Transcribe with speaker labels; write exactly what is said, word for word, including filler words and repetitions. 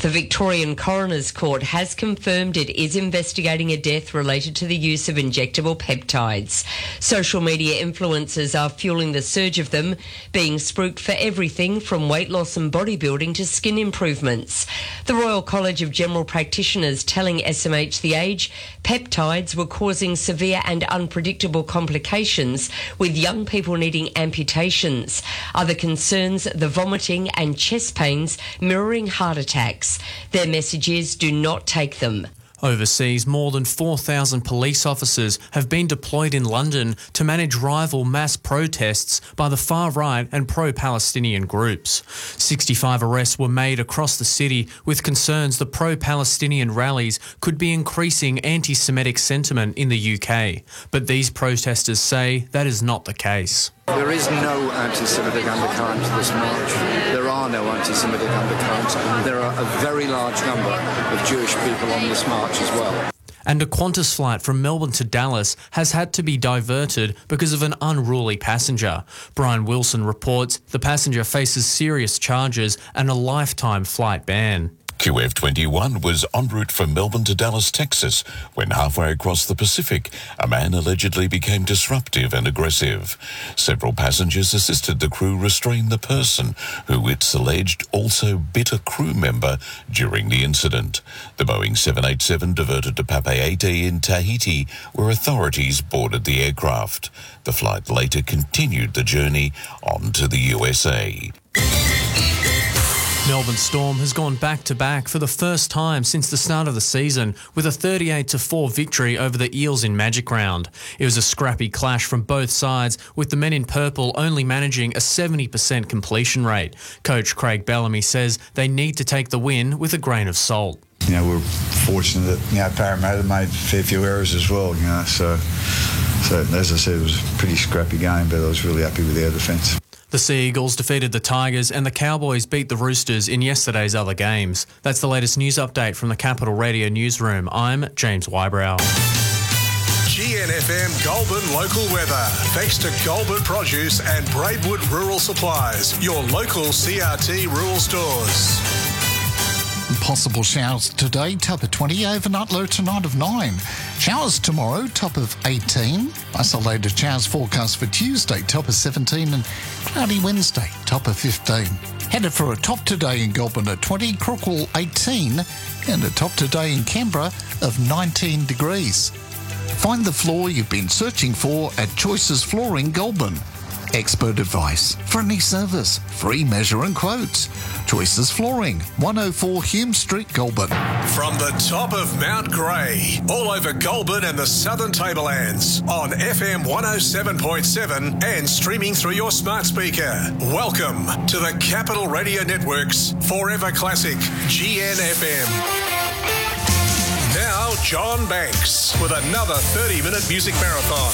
Speaker 1: The Victorian Coroner's Court has confirmed it is investigating a death related to the use of injectable peptides. Social media influencers are fueling the surge of them, being spruiked for everything from weight loss and bodybuilding to skin improvements. The Royal College of General Practitioners telling S M H The Age peptides were causing severe and unpredictable complications, with young people needing amputations. Other concerns, the vomiting and chest pains mirroring heart attacks. Their message is, do not take them.
Speaker 2: Overseas, more than four thousand police officers have been deployed in London to manage rival mass protests by the far-right and pro-Palestinian groups. sixty-five arrests were made across the city, with concerns the pro-Palestinian rallies could be increasing anti-Semitic sentiment in the U K. But these protesters say that is not the case.
Speaker 3: There is no anti-Semitic undercurrent to this march. There are no anti-Semitic undercurrents. There are a very large number of Jewish people on this march as well.
Speaker 2: And a Qantas flight from Melbourne to Dallas has had to be diverted because of an unruly passenger. Brian Wilson reports the passenger faces serious charges and a lifetime flight ban.
Speaker 4: Q F twenty-one was en route from Melbourne to Dallas, Texas, when halfway across the Pacific, a man allegedly became disruptive and aggressive. Several passengers assisted the crew restrain the person, who it's alleged also bit a crew member during the incident. The Boeing seven eighty-seven diverted to Papeete in Tahiti, where authorities boarded the aircraft. The flight later continued the journey on to the U S A.
Speaker 2: Melbourne Storm has gone back-to-back for the first time since the start of the season with a thirty-eight to four victory over the Eels in Magic Round. It was a scrappy clash from both sides, with the men in purple only managing a seventy percent completion rate. Coach Craig Bellamy says they need to take the win with a grain of salt.
Speaker 5: You know, we're fortunate that, you know, Parramatta made a fair few errors as well, you know, so, so as I said, it was a pretty scrappy game, but I was really happy with our defence.
Speaker 2: The Sea Eagles defeated the Tigers and the Cowboys beat the Roosters in yesterday's other games. That's the latest news update from the Capital Radio newsroom. I'm James Wybrow.
Speaker 6: G N F M Goulburn local weather. Thanks to Goulburn Produce and Braidwood Rural Supplies, your local C R T rural stores.
Speaker 7: Possible showers today, top of twenty, overnight low tonight of nine. Showers tomorrow, top of eighteen. Isolated showers forecast for Tuesday, top of seventeen, and cloudy Wednesday, top of fifteen. Headed for a top today in Goulburn at twenty, Crookwell eighteen, and a top today in Canberra of nineteen degrees. Find the floor you've been searching for at Choices Flooring Goulburn. Expert advice for any service, free measure and quotes. Choices Flooring, one oh four Hume Street, Goulburn.
Speaker 6: From the top of Mount Grey, all over Goulburn and the Southern Tablelands, on F M one oh seven point seven and streaming through your smart speaker. Welcome to the Capital Radio Network's Forever Classic G N F M. Now, John Banks with another thirty-minute music marathon.